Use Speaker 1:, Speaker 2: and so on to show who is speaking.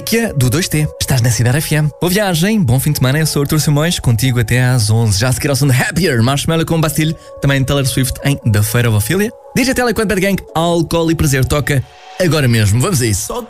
Speaker 1: Relíquia do 2T. Estás na Cidade FM. Boa viagem, bom fim de semana. Eu sou o Artur Simões, contigo até às 11. Já a seguir ao som de Happier, Marshmallow com Bastille, também Taylor Swift em The Fate of Ophelia. DJ Tele com Bad Gang, Álcool e Prazer toca agora mesmo. Vamos a isso.